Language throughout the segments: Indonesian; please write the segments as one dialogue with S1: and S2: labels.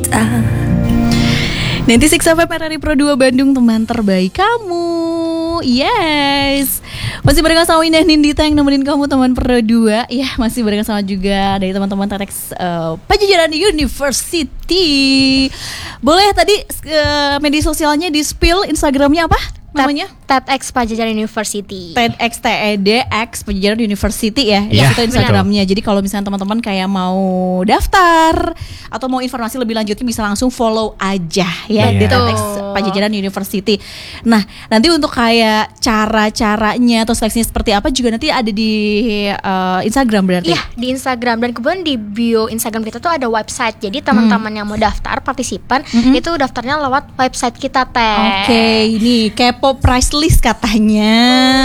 S1: kita. 96 FM RRI Pro 2 Bandung, teman terbaik kamu. Yes. Masih barengan sama Indah Nindita yang nemenin kamu teman Pro 2. Ya, masih barengan sama juga dari teman-teman TEDx Pajajaran University. Boleh tadi media sosialnya di spill, Instagramnya apa? Namanya?
S2: TEDx Pajajaran University.
S1: TEDx TEDx Pajajaran University ya.
S3: Ya,
S1: itu Instagramnya. Jadi kalau misalnya teman-teman kayak mau daftar atau mau informasi lebih lanjutnya bisa langsung follow aja ya di TEDx Pajajaran University. Nah, nanti untuk kayak cara-caranya atau seleksinya seperti apa juga nanti ada di Instagram berarti.
S2: Iya, di Instagram, dan kemudian di bio Instagram kita tuh ada website. Jadi teman-teman yang mau daftar, partisipan itu daftarnya lewat website kita, Teh.
S1: Oke, ini kepo price list katanya.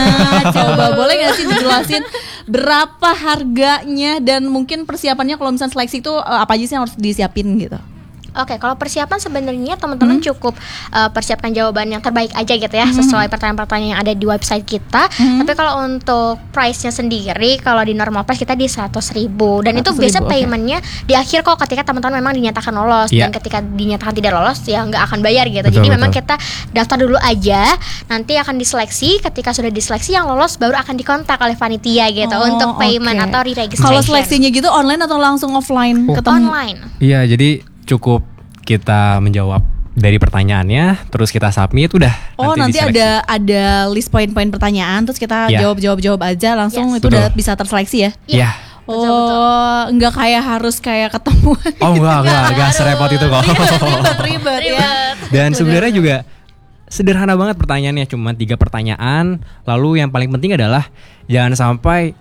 S1: Coba boleh gak sih dijelasin berapa harganya dan mungkin persiapannya kalau misalnya seleksi itu apa aja sih yang harus disiapin gitu?
S2: Oke, kalau persiapan sebenarnya teman-teman cukup persiapkan jawaban yang terbaik aja gitu ya, sesuai pertanyaan-pertanyaan yang ada di website kita. Tapi kalau untuk price-nya sendiri, kalau di normal price kita di 100.000, dan itu biasa paymentnya di akhir kok, ketika teman-teman memang dinyatakan lolos. Dan ketika dinyatakan tidak lolos ya nggak akan bayar gitu. Jadi memang kita daftar dulu aja, nanti akan diseleksi. Ketika sudah diseleksi yang lolos baru akan dikontak oleh panitia gitu untuk payment atau re-registration.
S1: Kalau seleksinya gitu online atau langsung offline ketemu?
S2: Online.
S3: Iya, jadi cukup kita menjawab dari pertanyaannya, terus kita submit, udah.
S1: Oh, nanti ada list poin-poin pertanyaan, terus kita jawab aja langsung, itu udah bisa terseleksi ya?
S3: Iya.
S1: Oh, enggak kayak harus kayak ketemu.
S3: Oh, enggak serepot itu kok.
S1: Ribet ya.
S3: Dan sebenarnya juga sederhana banget pertanyaannya, cuma 3 pertanyaan. Lalu yang paling penting adalah jangan sampai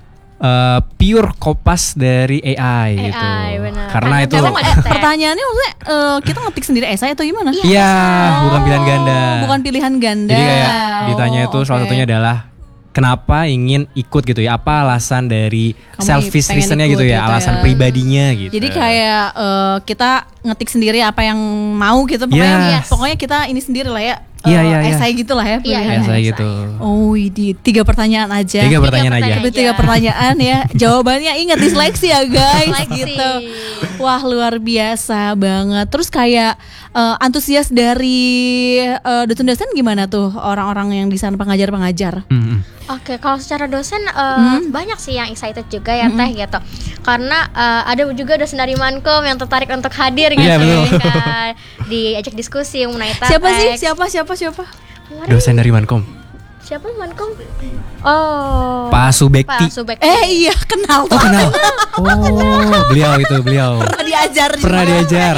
S3: pure kopas dari AI gitu.
S2: Benar.
S3: Karena itu
S1: pertanyaannya maksudnya kita ngetik sendiri esai atau gimana?
S3: Iya, bukan pilihan ganda.
S1: Bukan pilihan ganda.
S3: Jadi kayak ditanya itu salah satunya adalah kenapa ingin ikut gitu ya? Apa alasan dari selfish reasonnya gitu ya? Alasan pribadinya gitu.
S1: Jadi kayak kita ngetik sendiri apa yang mau gitu. Pokoknya kita ini sendiri lah ya. Esai gitu lah ya pilihan.
S3: Esai gitu.
S1: Oh, ini 3 pertanyaan aja.
S3: 3 pertanyaan aja.
S1: 3 pertanyaan ya. Jawabannya ingat diseleksi ya guys. Gitu. Wah, luar biasa banget. Terus kayak antusias dari dosen-dosen gimana tuh orang-orang yang di sana pengajar-pengajar?
S2: Oke, kalau secara dosen banyak sih yang excited juga ya Teh gitu. Karena ada juga dosen dari Mankom yang tertarik untuk hadir gitu kan. Diajak diskusi mengenai TEDx.
S1: Siapa?
S3: Dosen dari Mankom.
S2: Siapa Mankom? Oh,
S3: Pak Subekti.
S1: Iya, kenal.
S3: Oh, kenal. Oh, beliau. Pernah diajar.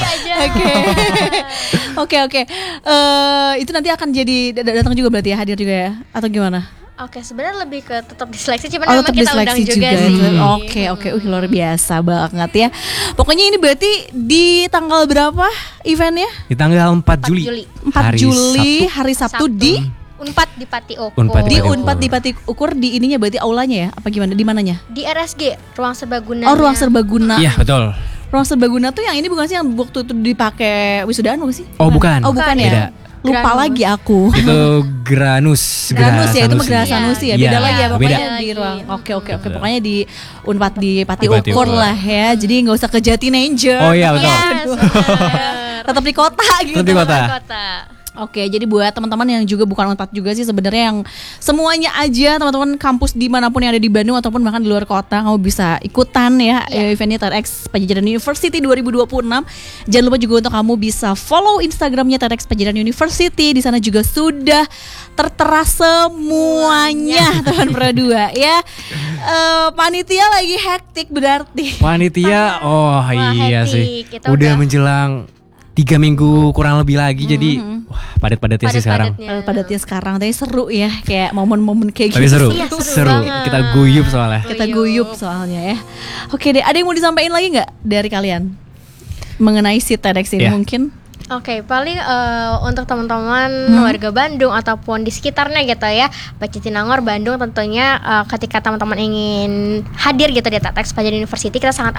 S3: Oke.
S1: Itu nanti akan jadi datang juga berarti ya, hadir juga ya, atau gimana?
S2: Oke, sebenarnya lebih ke tetap diseleksi, cuman memang kita undang juga sih.
S1: Oke, luar biasa banget ya. Pokoknya ini berarti di tanggal berapa eventnya?
S3: Di tanggal 4 Juli.
S1: 4 Juli, hari Sabtu di
S2: Unpad di Pati Ukur.
S1: Unpad di Pati Ukur, di ininya berarti aulanya ya? Apa gimana? Di mananya?
S2: Di RSG, Ruang Serbaguna.
S1: Oh, Ruang Serbaguna.
S3: Iya, betul.
S1: Ruang Serbaguna tuh yang ini bukan sih yang waktu itu dipakai wisudaan bukan sih?
S3: Oh, bukan.
S1: Ya.
S3: Beda.
S1: Lupa lagi aku.
S3: Itu Granus
S1: ya, itu Granus Sanusi ya. Beda lagi ya pokoknya
S3: beda.
S1: di ruang. Oke. Pokoknya di Unpad di Pati Ukur lah ya. Jadi enggak usah ke Jatinangor.
S3: Oh iya, betul.
S1: Tetap di kota gitu.
S3: Tetap di kota.
S1: Oke, jadi buat teman-teman yang juga bukan Unpad juga sih sebenarnya, yang semuanya aja teman-teman kampus dimanapun yang ada di Bandung ataupun bahkan di luar kota, kamu bisa ikutan ya eventnya TEDx Pajajaran University 2026. Jangan lupa juga untuk kamu bisa follow Instagramnya TEDx Pajajaran University. Di sana juga sudah tertera semuanya teman Pro 2 ya. Panitia lagi hektik berarti.
S3: Panitia, iya sih. Udah menjelang 3 minggu kurang lebih lagi, jadi padat-padatnya sih sekarang.
S1: Padatnya sekarang, tapi seru ya, kayak momen-momen kayak
S3: tapi
S1: gitu.
S3: Seru. Kita guyup
S1: soalnya ya. Oke deh, ada yang mau disampaikan lagi nggak dari kalian mengenai si TEDx ini mungkin?
S2: Oke, paling untuk teman-teman warga Bandung ataupun di sekitarnya gitu ya, Jatinangor, Bandung tentunya ketika teman-teman ingin hadir gitu di TEDx Pajajaran University, kita sangat